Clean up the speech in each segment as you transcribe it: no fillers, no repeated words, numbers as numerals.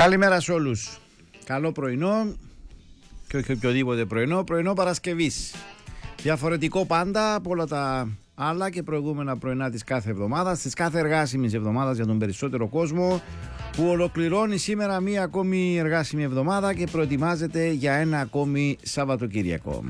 Καλημέρα σε όλους. Καλό πρωινό και όχι οποιοδήποτε πρωινό Παρασκευής. Διαφορετικό πάντα από όλα τα άλλα και προηγούμενα πρωινά της κάθε εβδομάδας, της κάθε εργάσιμης εβδομάδας για τον περισσότερο κόσμο, που ολοκληρώνει σήμερα μία ακόμη εργάσιμη εβδομάδα και προετοιμάζεται για ένα ακόμη Σαββατοκύριακο.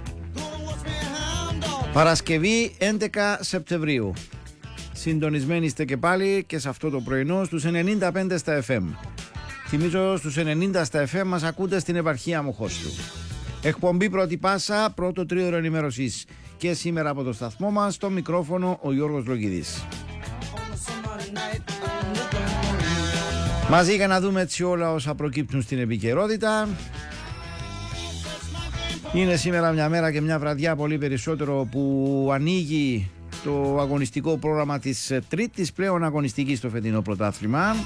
Παρασκευή 11 Σεπτεμβρίου. Συντονισμένοι είστε και πάλι και σε αυτό το πρωινό στους 95 στα FM. Θυμίζω στους 90 στα FM μας ακούτε στην επαρχία Μοχώστου. Εκπομπή πρώτη πάσα, πρώτο τρίωρο ενημέρωσης. Και σήμερα από το σταθμό μας, στο μικρόφωνο ο Γιώργος Λογιδής. Μαζί για να δούμε έτσι όλα όσα προκύπτουν στην επικαιρότητα. Είναι σήμερα μια μέρα και μια βραδιά πολύ περισσότερο που ανοίγει το αγωνιστικό πρόγραμμα της τρίτης πλέον αγωνιστικής στο φετινό πρωτάθλημα.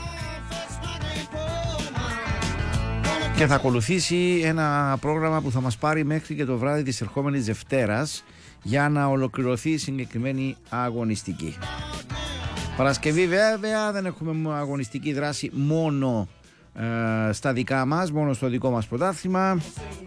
Και θα ακολουθήσει ένα πρόγραμμα που θα μας πάρει μέχρι και το βράδυ της ερχόμενης Δευτέρας για να ολοκληρωθεί η συγκεκριμένη αγωνιστική. Παρασκευή βέβαια δεν έχουμε αγωνιστική δράση μόνο στα δικά μας, μόνο στο δικό μας πρωτάθλημα.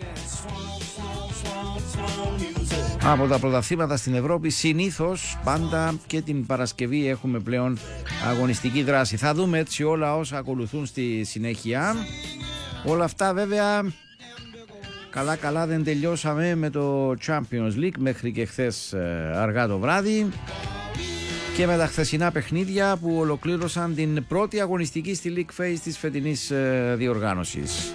Από τα πρωταθλήματα στην Ευρώπη συνήθως πάντα και την Παρασκευή έχουμε πλέον αγωνιστική δράση. Θα δούμε έτσι όλα όσα ακολουθούν στη συνέχεια. Όλα αυτά βέβαια καλά δεν τελειώσαμε με το Champions League μέχρι και χθες αργά το βράδυ και με τα χθεσινά παιχνίδια που ολοκλήρωσαν την πρώτη αγωνιστική στη League Phase της φετινής διοργάνωσης.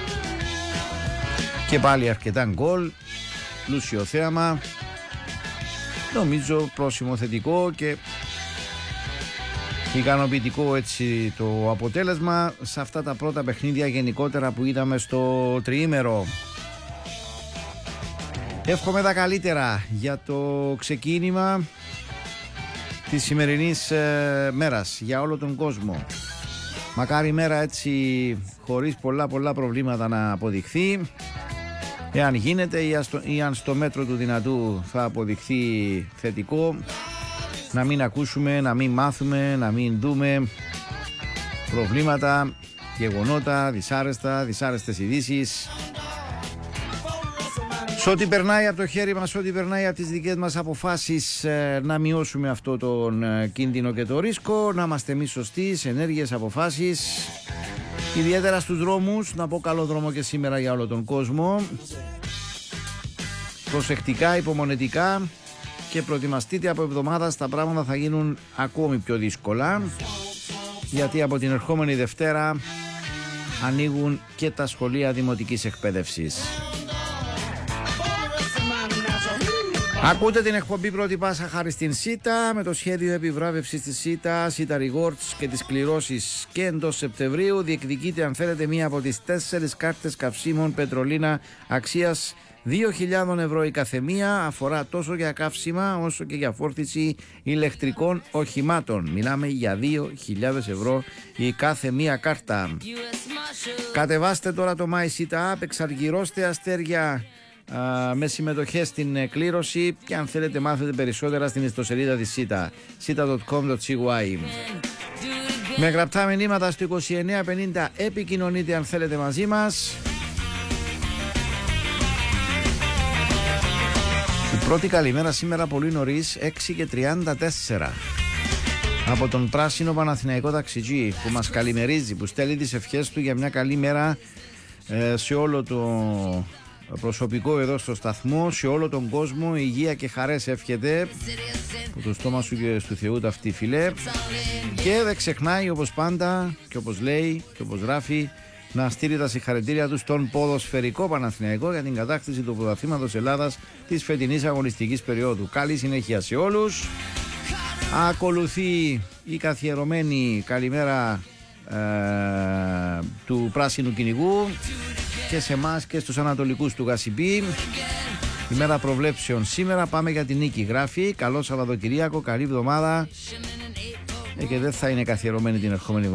Και πάλι αρκετά γκολ, πλούσιο θέαμα, νομίζω πρόσημο θετικό και ικανοποιητικό έτσι το αποτέλεσμα σε αυτά τα πρώτα παιχνίδια γενικότερα που είδαμε στο τριήμερο. Εύχομαι τα καλύτερα για το ξεκίνημα της σημερινής μέρας για όλο τον κόσμο. Μακάρι η μέρα έτσι χωρίς πολλά προβλήματα να αποδειχθεί, εάν γίνεται ή αν στο μέτρο του δυνατού θα αποδειχθεί θετικό, να μην ακούσουμε, να μην μάθουμε, να μην δούμε προβλήματα, γεγονότα, δυσάρεστες ειδήσεις. Σε ό,τι περνάει από το χέρι μας, ό,τι περνάει από τις δικές μας αποφάσεις, να μειώσουμε αυτό τον κίνδυνο και το ρίσκο, να είμαστε εμείς σωστοί σε ενέργειες αποφάσεις, ιδιαίτερα στους δρόμους. Να πω καλό δρόμο και σήμερα για όλο τον κόσμο. Προσεκτικά, υπομονετικά και προετοιμαστείτε, από εβδομάδα τα πράγματα θα γίνουν ακόμη πιο δύσκολα, γιατί από την ερχόμενη Δευτέρα ανοίγουν και τα σχολεία δημοτικής εκπαίδευσης. Ακούτε την εκπομπή πρώτη πάσα χάρη στην ΣΥΤΑ, με το σχέδιο επιβράβευσης της ΣΥΤΑ Rewards και τις κληρώσεις. Και εντός Σεπτεμβρίου διεκδικείτε, αν θέλετε, μία από τις 4 κάρτες καυσίμων Πετρολίνα αξίας 2.000 ευρώ η καθεμία. Αφορά τόσο για καύσιμα όσο και για φόρτιση ηλεκτρικών οχημάτων. Μιλάμε για 2.000 ευρώ η κάθε μία κάρτα. Κατεβάστε τώρα το MySITA App, εξαργυρώστε αστέρια με συμμετοχές στην κλήρωση και αν θέλετε μάθετε περισσότερα στην ιστοσελίδα της SITA, sita.com.cy. Με γραπτά μηνύματα στο 2950 επικοινωνείτε αν θέλετε μαζί μας. Η πρώτη καλημέρα σήμερα πολύ νωρίς, 6:34, από τον πράσινο Παναθηναϊκό ταξιτζή που μας καλημερίζει, που στέλνει τις ευχές του για μια καλή μέρα σε όλο το προσωπικό εδώ στο σταθμό, σε όλο τον κόσμο. Υγεία και χαρές εύχεται, από το στόμα σου και του Θεού ταυτή φιλέ. Και δεν ξεχνάει, όπως πάντα και όπως λέει και όπως γράφει, να στείλει τα συγχαρητήρια του στον ποδοσφαιρικό Παναθηναϊκό για την κατάκτηση του πρωταθλήματος Ελλάδας της φετινής αγωνιστικής περίοδου. Καλή συνέχεια σε όλους. Ακολουθεί η καθιερωμένη καλημέρα του πράσινου κυνηγού και σε εμάς και στους ανατολικούς του Γασιμπή. Ημέρα προβλέψεων σήμερα, πάμε για την νίκη. Γράφει καλό Σαββατοκυριακό, καλή εβδομάδα και δεν θα είναι καθιερωμένη την ερχόμενη